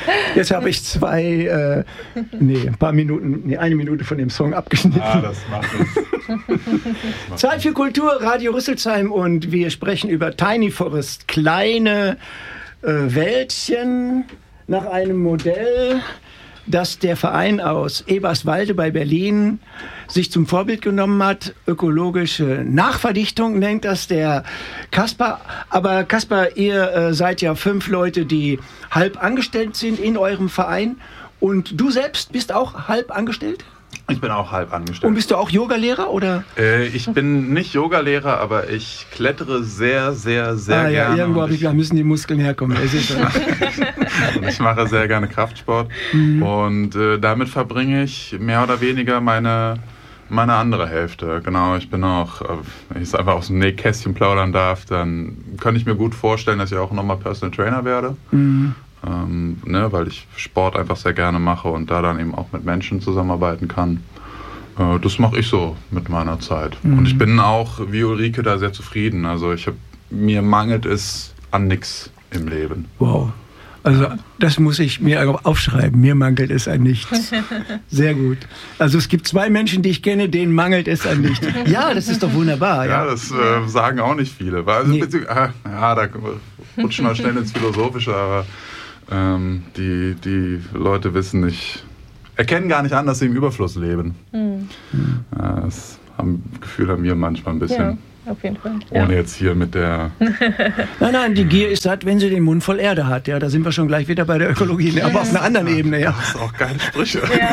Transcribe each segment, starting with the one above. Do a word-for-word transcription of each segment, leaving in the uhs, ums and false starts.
Jetzt habe ich zwei, äh, nee, ein paar Minuten, nee, eine Minute von dem Song abgeschnitten. Ah, das macht nichts. Zeit für Kultur, Radio Rüsselsheim, und wir sprechen über Tiny Forest, kleine äh, Wäldchen nach einem Modell, das der Verein aus Eberswalde bei Berlin sich zum Vorbild genommen hat. Ökologische Nachverdichtung nennt das der Kaspar. Aber Kaspar, ihr äh, seid ja fünf Leute, die halb angestellt sind in eurem Verein. Und du selbst bist auch halb angestellt? Ich bin auch halb angestellt. Und bist du auch Yogalehrer, oder? Äh, ich bin nicht Yogalehrer, aber ich klettere sehr, sehr, sehr ah, ja, gerne. Irgendwo habe ich gedacht, müssen die Muskeln herkommen. Und ich mache sehr gerne Kraftsport. Mhm. Und äh, damit verbringe ich mehr oder weniger meine, meine andere Hälfte. Genau, ich bin auch, wenn ich es einfach aus dem Nähkästchen plaudern darf, dann kann ich mir gut vorstellen, dass ich auch nochmal Personal Trainer werde. Mhm. Ähm, ne, weil ich Sport einfach sehr gerne mache und da dann eben auch mit Menschen zusammenarbeiten kann. Äh, das mache ich so mit meiner Zeit. Mhm. Und ich bin auch, wie Ulrike, da sehr zufrieden. Also ich hab, mir mangelt es an nichts im Leben. Wow. Also das muss ich mir aufschreiben. Mir mangelt es an nichts. Sehr gut. Also es gibt zwei Menschen, die ich kenne, denen mangelt es an nichts. Ja, das ist doch wunderbar. Ja, ja. das äh, sagen auch nicht viele. Also, nee. Ja, da rutschen wir schnell ins Philosophische, aber ähm, die, die Leute wissen nicht, erkennen gar nicht an, dass sie im Überfluss leben. Mhm. Ja, das haben, Gefühl haben wir manchmal ein bisschen. Ja, auf jeden Fall. Ohne ja. jetzt hier mit der... Nein, nein, die Gier ist satt, wenn sie den Mund voll Erde hat. Ja, da sind wir schon gleich wieder bei der Ökologie, ne? Aber auf einer anderen ja, Ebene. Ja. Das ist auch geile Sprüche. Ja,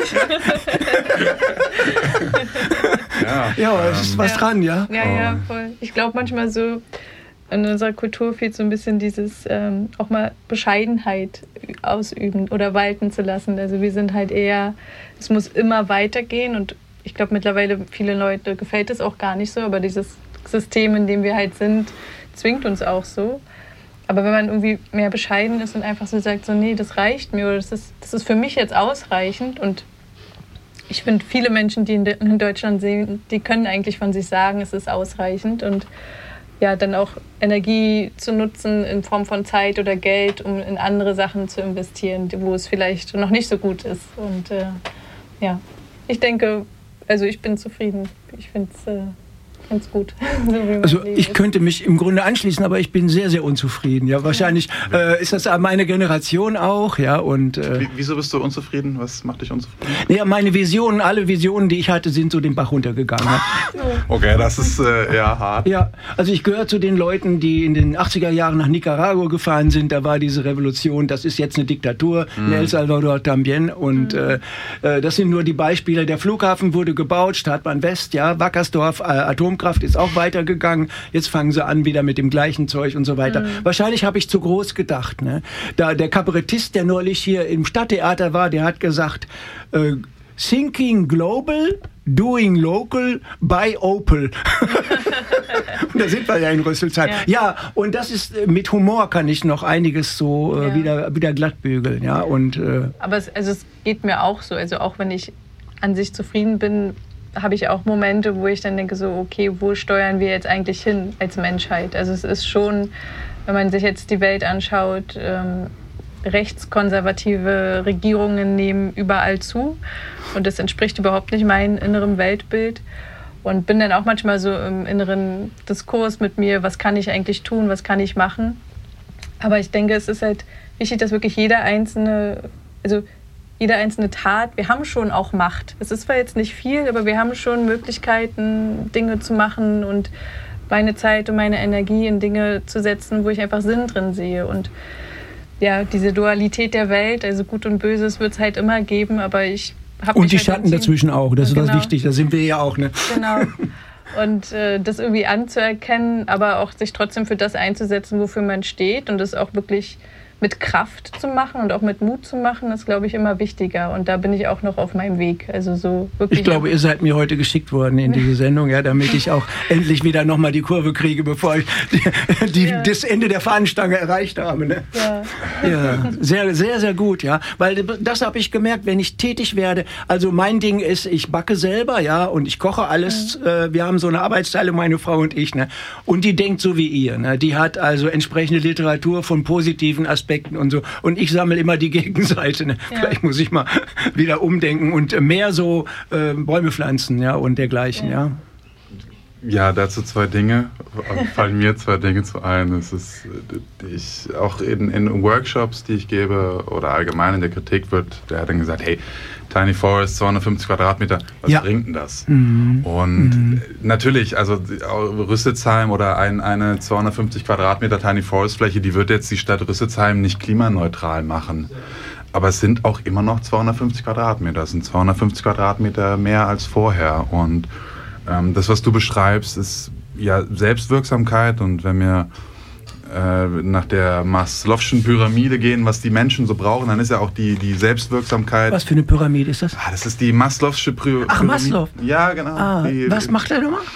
ja, ja es ist was ja. dran, ja. Ja, ja, voll. Ich glaube manchmal so, in unserer Kultur fehlt so ein bisschen dieses ähm, auch mal Bescheidenheit ausüben oder walten zu lassen. Also wir sind halt eher, es muss immer weitergehen, und ich glaube mittlerweile viele Leute gefällt es auch gar nicht so, aber dieses System, in dem wir halt sind, zwingt uns auch so. Aber wenn man irgendwie mehr bescheiden ist und einfach so sagt, so nee, das reicht mir, oder das ist, das ist für mich jetzt ausreichend, und ich finde, viele Menschen, die in, De- in Deutschland sehen, die können eigentlich von sich sagen, es ist ausreichend, und ja, dann auch Energie zu nutzen in Form von Zeit oder Geld, um in andere Sachen zu investieren, wo es vielleicht noch nicht so gut ist. Und äh, ja, ich denke, also ich bin zufrieden. Ich finde es äh, ganz gut. So also ich könnte mich im Grunde anschließen, aber ich bin sehr, sehr unzufrieden. Ja, wahrscheinlich äh, ist das meine Generation auch, ja. Und äh, Wie, wieso bist du unzufrieden? Was macht dich unzufrieden? Ja, meine Visionen, alle Visionen, die ich hatte, sind so den Bach runtergegangen. Ja. Okay, das ist äh, ja hart. Ja, also ich gehöre zu den Leuten, die in den achtziger Jahren nach Nicaragua gefahren sind. Da war diese Revolution, das ist jetzt eine Diktatur, mm. in El Salvador también. Und mm. äh, das sind nur die Beispiele. Der Flughafen wurde gebaut, Stadtbahn West, ja, Wackersdorf, äh, Atomkraft ist auch weitergegangen. Jetzt fangen sie an wieder mit dem gleichen Zeug und so weiter. Mm. Wahrscheinlich habe ich zu groß gedacht. Ne? Da der Kabarettist, der neulich hier im Stadttheater war, der hat gesagt, äh, Thinking Global, Doing Local, by Opel. Und da sind wir ja in Rüsselsheim. Ja. ja, und das ist, mit Humor kann ich noch einiges so äh, ja. wieder, wieder glattbügeln. Ja, und, äh, aber es, also es geht mir auch so. Also auch wenn ich an sich zufrieden bin, habe ich auch Momente, wo ich dann denke so, okay, wo steuern wir jetzt eigentlich hin als Menschheit? Also es ist schon, wenn man sich jetzt die Welt anschaut, ähm, rechtskonservative Regierungen nehmen überall zu, und das entspricht überhaupt nicht meinem inneren Weltbild, und bin dann auch manchmal so im inneren Diskurs mit mir, was kann ich eigentlich tun, was kann ich machen, aber ich denke, es ist halt wichtig, dass wirklich jeder einzelne, also jede einzelne Tat, wir haben schon auch Macht. Es ist zwar jetzt nicht viel, aber wir haben schon Möglichkeiten, Dinge zu machen und meine Zeit und meine Energie in Dinge zu setzen, wo ich einfach Sinn drin sehe. Und ja, diese Dualität der Welt, also Gut und Böses, wird es halt immer geben, aber ich habe Und die halt Schatten dazwischen auch, das ist genau. was wichtig, da sind wir ja auch, ne? Genau. Und äh, das irgendwie anzuerkennen, aber auch sich trotzdem für das einzusetzen, wofür man steht, und das auch wirklich mit Kraft zu machen und auch mit Mut zu machen, ist, glaube ich, immer wichtiger. Und da bin ich auch noch auf meinem Weg. Also so wirklich. Ich glaube, ihr seid mir heute geschickt worden in diese Sendung, ja, damit ich auch endlich wieder nochmal die Kurve kriege, bevor ich die, die, ja. das Ende der Fahnenstange erreicht habe. Ne? Ja. Ja, sehr, sehr, sehr gut, ja. Weil das habe ich gemerkt, wenn ich tätig werde. Also mein Ding ist, ich backe selber, ja, und ich koche alles. Mhm. Äh, wir haben so eine Arbeitsteilung, meine Frau und ich, ne? Und die denkt so wie ihr, ne? Die hat also entsprechende Literatur von positiven Aspekten Aspekten und so. Und ich sammle immer die Gegenseite. Ne? Ja. Vielleicht muss ich mal wieder umdenken und mehr so äh, Bäume pflanzen, ja, und dergleichen, ja. ja. Ja, dazu zwei Dinge, fallen mir zwei Dinge zu ein. Es ist, ich, auch in, in Workshops, die ich gebe oder allgemein in der Kritik wird, der hat dann gesagt, hey, Tiny Forest, zweihundertfünfzig Quadratmeter, was ja. bringt denn das? Mhm. Und mhm. natürlich, also Rüsselsheim oder ein, eine zweihundertfünfzig Quadratmeter Tiny Forest Fläche, die wird jetzt die Stadt Rüsselsheim nicht klimaneutral machen. Aber es sind auch immer noch zweihundertfünfzig Quadratmeter. Es sind zweihundertfünfzig Quadratmeter mehr als vorher. Und das, was du beschreibst, ist ja Selbstwirksamkeit, und wenn wir äh, nach der Maslow'schen Pyramide gehen, was die Menschen so brauchen, dann ist ja auch die, die Selbstwirksamkeit. Was für eine Pyramide ist das? Ah, das ist die Maslow'sche Pyramide. Ach, Maslow? Ja, genau. Ah, die, was macht er nochmal?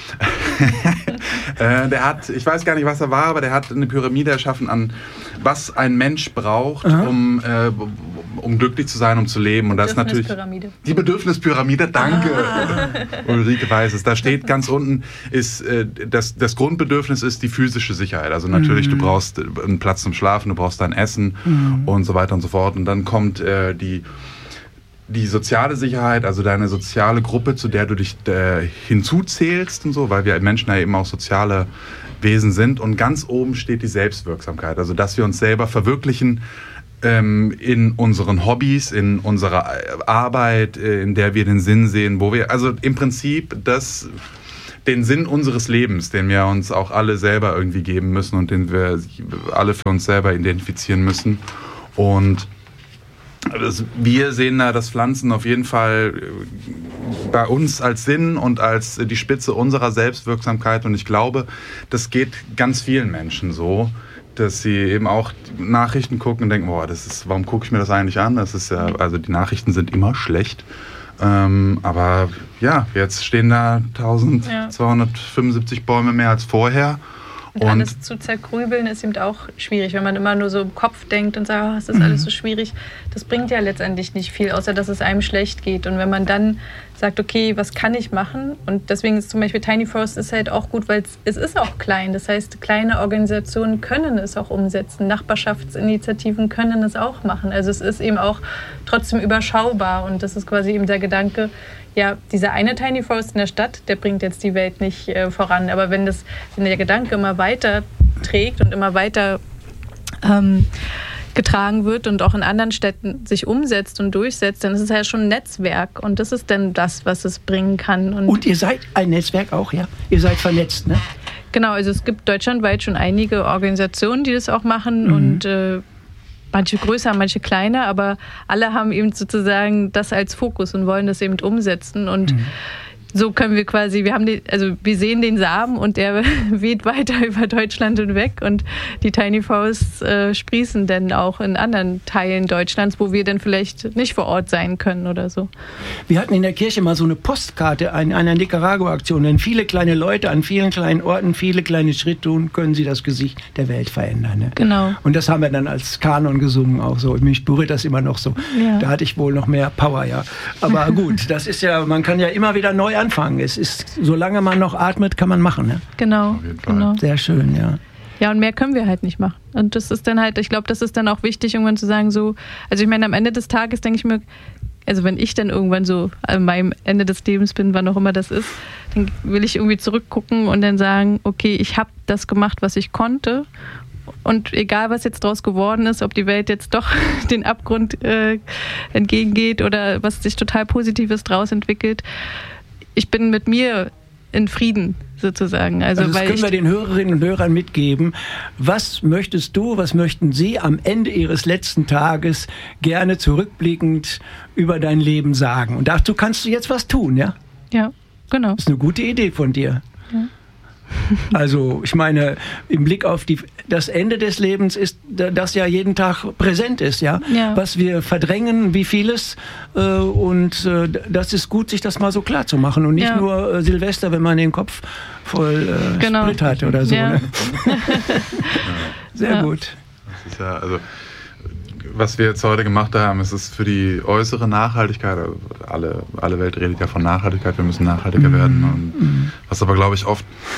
äh, der hat, ich weiß gar nicht, was er war, aber der hat eine Pyramide erschaffen an, was ein Mensch braucht, um, äh, um glücklich zu sein, um zu leben. Und das ist natürlich die Bedürfnispyramide. Danke, ah. Ulrike weiß es. Da steht ganz unten, ist äh, das, das Grundbedürfnis ist die physische Sicherheit. Also natürlich, mhm. du brauchst einen Platz zum Schlafen, du brauchst dein Essen mhm. und so weiter und so fort. Und dann kommt äh, die die soziale Sicherheit, also deine soziale Gruppe, zu der du dich äh, hinzuzählst und so, weil wir Menschen ja eben auch soziale Wesen sind. Und ganz oben steht die Selbstwirksamkeit, also dass wir uns selber verwirklichen ähm, in unseren Hobbys, in unserer Arbeit, äh, in der wir den Sinn sehen, wo wir, also im Prinzip das, den Sinn unseres Lebens, den wir uns auch alle selber irgendwie geben müssen und den wir alle für uns selber identifizieren müssen. Und das, wir sehen da das Pflanzen auf jeden Fall bei uns als Sinn und als die Spitze unserer Selbstwirksamkeit. Und ich glaube, das geht ganz vielen Menschen so, dass sie eben auch Nachrichten gucken und denken, boah, das ist, warum gucke ich mir das eigentlich an? Das ist ja, also die Nachrichten sind immer schlecht. Ähm, aber ja, jetzt stehen da eintausendzweihundertfünfundsiebzig Bäume mehr als vorher. Und, und alles zu zergrübeln ist eben auch schwierig, wenn man immer nur so im Kopf denkt und sagt, oh, es ist alles so schwierig. Das bringt ja letztendlich nicht viel, außer dass es einem schlecht geht. Und wenn man dann sagt, okay, was kann ich machen? Und deswegen ist zum Beispiel Tiny Forest ist halt auch gut, weil es, es ist auch klein. Das heißt, kleine Organisationen können es auch umsetzen. Nachbarschaftsinitiativen können es auch machen. Also es ist eben auch trotzdem überschaubar. Und das ist quasi eben der Gedanke, ja, dieser eine Tiny Forest in der Stadt, der bringt jetzt die Welt nicht äh, voran. Aber wenn, das, wenn der Gedanke immer weiter trägt und immer weiter ähm, getragen wird und auch in anderen Städten sich umsetzt und durchsetzt, dann ist es ja schon ein Netzwerk. Und das ist dann das, was es bringen kann. Und, und ihr seid ein Netzwerk auch, ja? Ihr seid vernetzt, ne? Genau, also es gibt deutschlandweit schon einige Organisationen, die das auch machen. Mhm. Und äh, manche größer, manche kleiner, aber alle haben eben sozusagen das als Fokus und wollen das eben umsetzen. Und mhm. so können wir quasi, wir haben den, also wir sehen den Samen und der weht weiter über Deutschland hinweg und die Tiny Forests äh, sprießen dann auch in anderen Teilen Deutschlands, wo wir dann vielleicht nicht vor Ort sein können oder so. Wir hatten in der Kirche mal so eine Postkarte in einer Nicaragua-Aktion, wenn viele kleine Leute an vielen kleinen Orten viele kleine Schritte tun, können sie das Gesicht der Welt verändern. Ne? Genau. Und das haben wir dann als Kanon gesungen auch so. Mich berührt das immer noch so. Ja. Da hatte ich wohl noch mehr Power, ja. Aber gut, das ist ja, man kann ja immer wieder neu anfangen. Es ist, solange man noch atmet, kann man machen. Ne? Genau, genau. Sehr schön, ja. Ja, und mehr können wir halt nicht machen. Und das ist dann halt, ich glaube, das ist dann auch wichtig, irgendwann zu sagen, so, also ich meine, am Ende des Tages denke ich mir, also wenn ich dann irgendwann so an meinem Ende des Lebens bin, wann auch immer das ist, dann will ich irgendwie zurückgucken und dann sagen, okay, ich habe das gemacht, was ich konnte. Und egal, was jetzt draus geworden ist, ob die Welt jetzt doch den Abgrund äh, entgegengeht oder was sich total Positives draus entwickelt, ich bin mit mir in Frieden sozusagen. Also, also das weil können wir den Hörerinnen und Hörern mitgeben. Was möchtest du, was möchten Sie am Ende Ihres letzten Tages gerne zurückblickend über dein Leben sagen? Und dazu kannst du jetzt was tun, ja? Ja, genau. Das ist eine gute Idee von dir. Ja. Also ich meine, im Blick auf die, das Ende des Lebens ist, das ja jeden Tag präsent ist, ja, ja. was wir verdrängen, wie vieles, äh, und äh, das ist gut, sich das mal so klar zu machen und nicht ja. nur äh, Silvester, wenn man den Kopf voll äh, genau. Sprit hat oder so. Ja. Ne? Sehr ja. gut. Das ist ja, also was wir jetzt heute gemacht haben, ist es für die äußere Nachhaltigkeit, also alle, alle Welt redet ja von Nachhaltigkeit, wir müssen nachhaltiger mm. werden. Und was aber, glaube ich, oft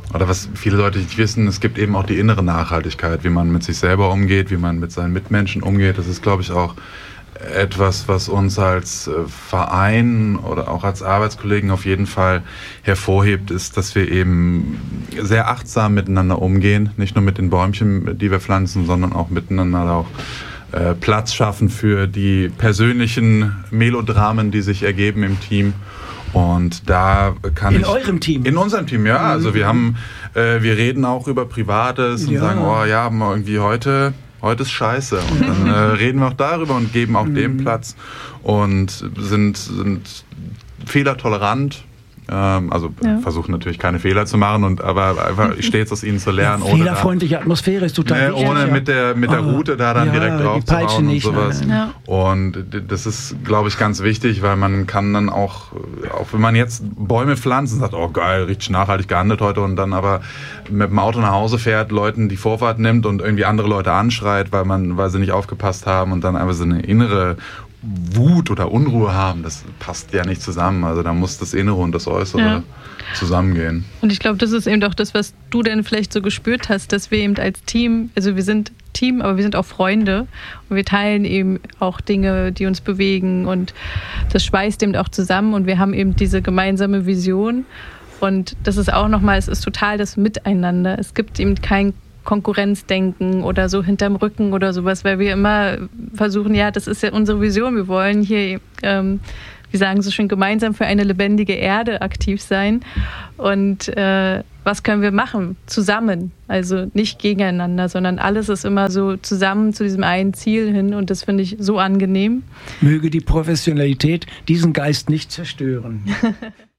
oder was viele Leute nicht wissen, es gibt eben auch die innere Nachhaltigkeit, wie man mit sich selber umgeht, wie man mit seinen Mitmenschen umgeht. Das ist, glaube ich, auch etwas, was uns als Verein oder auch als Arbeitskollegen auf jeden Fall hervorhebt, ist, dass wir eben sehr achtsam miteinander umgehen. Nicht nur mit den Bäumchen, die wir pflanzen, sondern auch miteinander auch äh, Platz schaffen für die persönlichen Melodramen, die sich ergeben im Team. Und da kann in ich... In eurem Team? In unserem Team, ja. Also wir haben, äh, wir reden auch über Privates und ja. sagen, oh ja, irgendwie heute... Heute ist scheiße. Und dann äh, reden wir auch darüber und geben auch dem Platz und sind, sind fehlertolerant. Ähm, also ja. versuchen natürlich keine Fehler zu machen, und aber einfach, ich stehe jetzt aus ihnen zu lernen. Ja, fehlerfreundliche da, Atmosphäre ist total ne, ohne mit der, mit der Route da dann ja, direkt drauf zu hauen und sowas. Ja. Und das ist, glaube ich, ganz wichtig, weil man kann dann auch, auch wenn man jetzt Bäume pflanzt und sagt, oh geil, richtig nachhaltig gehandelt heute, und dann aber mit dem Auto nach Hause fährt, Leuten die Vorfahrt nimmt und irgendwie andere Leute anschreit, weil man, weil sie nicht aufgepasst haben, und dann einfach so eine innere Wut oder Unruhe haben, das passt ja nicht zusammen. Also da muss das Innere und das Äußere ja. zusammengehen. Und ich glaube, das ist eben auch das, was du denn vielleicht so gespürt hast, dass wir eben als Team, also wir sind Team, aber wir sind auch Freunde, und wir teilen eben auch Dinge, die uns bewegen, und das schweißt eben auch zusammen, und wir haben eben diese gemeinsame Vision, und das ist auch nochmal, es ist total das Miteinander. Es gibt eben kein Konkurrenzdenken oder so hinterm Rücken oder sowas, weil wir immer versuchen, ja, das ist ja unsere Vision, wir wollen hier, ähm, wir sagen so schön, gemeinsam für eine lebendige Erde aktiv sein, und äh, was können wir machen? Zusammen, also nicht gegeneinander, sondern alles ist immer so zusammen zu diesem einen Ziel hin, und das finde ich so angenehm. Möge die Professionalität diesen Geist nicht zerstören.